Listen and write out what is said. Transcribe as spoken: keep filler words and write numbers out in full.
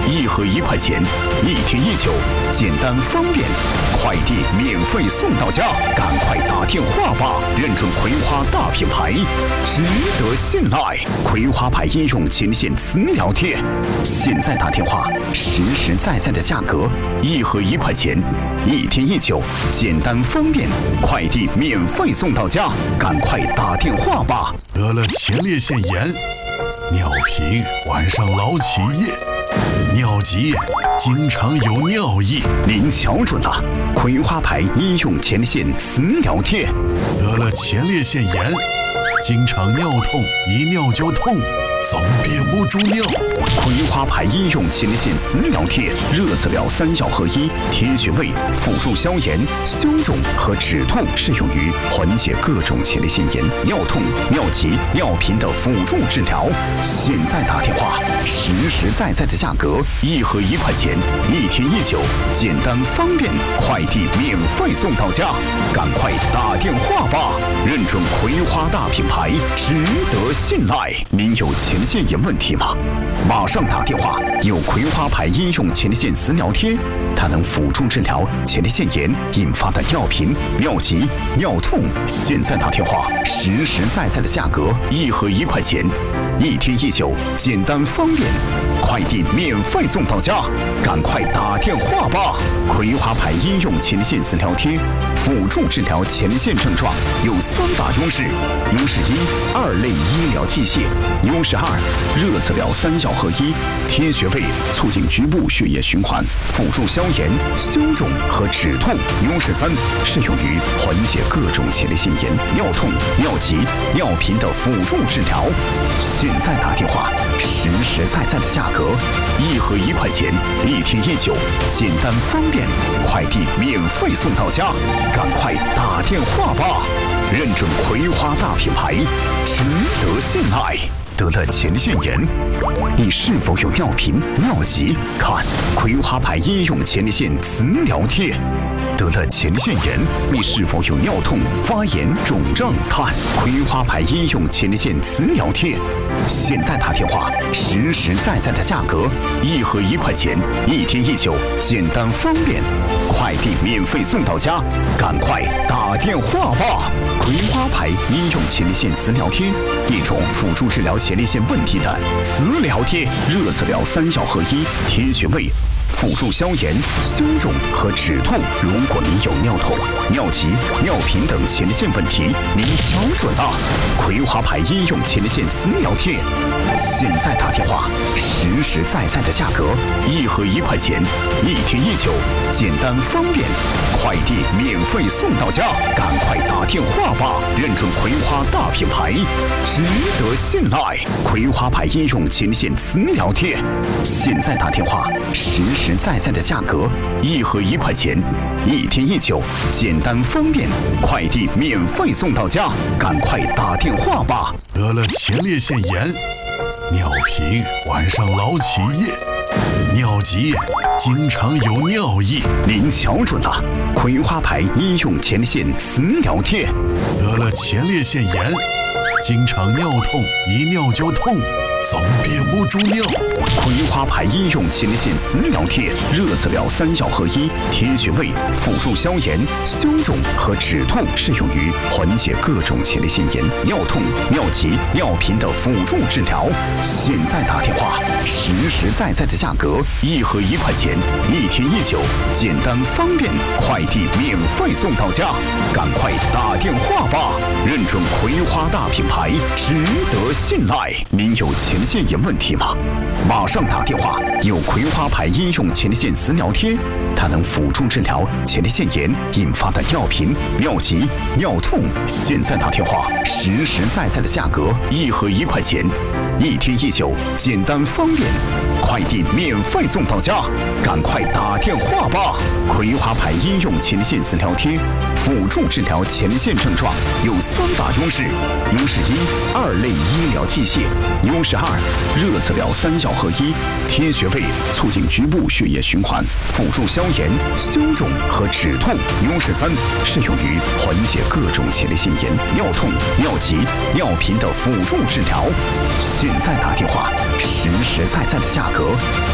一盒一块钱，一天一九，简单方便，快递免费送到家，赶快打电话吧！认准葵花大品牌，值得信赖。葵花牌医用前线磁疗贴，现在打电话，实实在在的价格，一盒一块钱，一天一九，简单方便，快递免费送到家，赶快打电话吧！ 得了前列腺炎、尿频，晚上老起夜，尿急，经常有尿意。 您瞧准了，葵花牌医用前列腺磁疗贴。 得了前列腺炎，经常尿痛，一尿就痛，总憋不住尿。 葵花牌医用前列腺磁疗贴，热刺疗三效合一，贴穴位，辅助消炎、消肿和止痛，适用于缓解各种前列腺炎、尿痛、尿急、尿频的辅助治疗。现在打电话，实实在在的价格，一盒一块钱，一天一九，简单方便，快递免费送到家，赶快打电话吧！认准葵花大品牌，值得信赖。您有前列腺炎问题吗？马上打电话，有葵花牌医用前列腺磁疗贴，它能辅助治疗前列腺炎引发的尿频、尿急、尿痛。现在打电话，实实在在的价格，一盒一块钱，一天一九，简单方便，快递免费送到家，赶快打电话吧！葵花牌医用前列腺磁疗贴，辅助治疗前列腺症状，有三大优势：优势一，二类医疗器械；优势二，热刺疗三效合一，贴穴位，促进局部血液循环，辅助消炎、消肿和止痛；优势三，适用于缓解各种前列腺炎、尿痛、尿急、尿频的辅助治疗。现在打电话，实实在在的价格，一盒一块钱，一天一九，简单方便，快递免费送到家，赶快打电话吧！认准葵花大品牌，值得信赖。得了前列腺炎，你是否有尿频、尿急？看葵花牌医用前列腺磁疗贴。得了前列腺炎，你是否有尿痛、发炎、肿胀？看葵花牌医用前列腺磁疗贴。现在打电话，实实在在的价格，一盒一块钱，一天一九，简单方便，快递免费送到家，赶快打电话吧！葵花牌医用前列腺磁疗贴，一种辅助治疗前列腺问题的磁疗贴，热刺疗三效合一，贴穴位，辅助消炎、消肿和止痛。如果您有尿痛、尿急、尿频等前列腺问题，您瞧准了，葵花牌医用前列腺磁疗贴。现在打电话，实实在在的价格，一盒一块钱，一天一九，简单方便，快递免费送到家，赶快打电话吧！认准葵花大品牌，值得信赖。葵花牌医用前列腺磁疗贴。现在打电话，实实在在的价格，一盒一块钱，一天一九，简单方便，快递免费送到家，赶快打电话吧！ 得了前列腺炎、尿频，晚上老起夜，尿急，经常有尿意。 您瞧准了，葵花牌医用前列腺磁疗贴。 得了前列腺炎，经常尿痛，一尿就痛，总憋不住尿。 葵花牌医用前列腺磁疗贴，热刺疗三效合一，贴穴位，辅助消炎、消肿和止痛，适用于缓解各种前列腺炎、尿痛、尿急、尿频的辅助治疗。现在打电话，实实在在的价格，一盒一块钱，一天一九，简单方便，快递免费送到家，赶快打电话吧！认准葵花大品牌，值得信赖。您有前列腺炎问题吗？马上打电话，有葵花牌医用前列腺磁疗贴，它能辅助治疗前列腺炎引发的尿频、尿急、尿痛。现在打电话，实实在在的价格，一盒一块钱，一天一九，简单方便，快递免费送到家，赶快打电话吧！葵花牌医用前列腺磁疗贴，辅助治疗前列腺症状，有三大优势：优势一，二类医疗器械；优势二，热刺疗三效合一，贴穴位，促进局部血液循环，辅助消炎、消肿和止痛；优势三，适用于缓解各种前列腺炎、尿痛、尿急、尿频的辅助治疗。现在打电话，实实在在的价格。